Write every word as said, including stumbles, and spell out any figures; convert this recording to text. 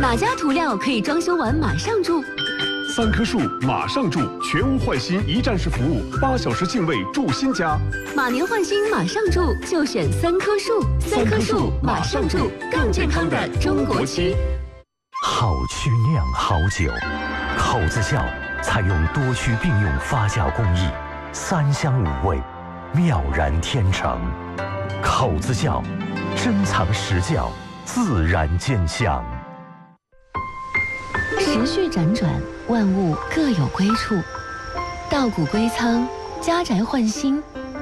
哪家涂料可以装修完马上住？ 三棵树马上住，全屋换新一站式服务，八小时净位住新家。 马年换新马上住，就选三棵树。三棵树马上住，更健康的中国区。 好曲酿好酒，口子窖采用多区并用发酵工艺，三香五味，妙然天成。口子窖，珍藏实窖，自然见香。 时序辗转，万物各有归处。稻谷归仓，家宅换新，